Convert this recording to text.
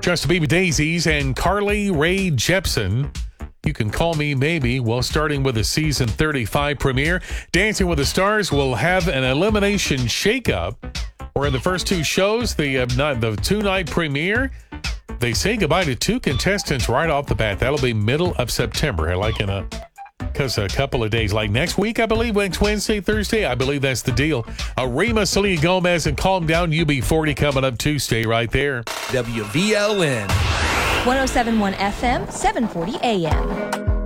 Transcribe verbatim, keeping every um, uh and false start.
Just to Be With Daisies and Carly Rae Jepsen. You Can Call Me Maybe. Well, starting with the season thirty-five premiere, Dancing with the Stars will have an elimination shakeup. Where in the first two shows, the, uh, not, the two-night premiere, they say goodbye to two contestants right off the bat. That'll be middle of September, like in a... Because a couple of days, like next week, I believe, next Wednesday, Thursday, I believe that's the deal. Arima, Selena Gomez, and Calm Down U B forty coming up Tuesday right there. W V L N. one oh seven point one F M, seven forty A M.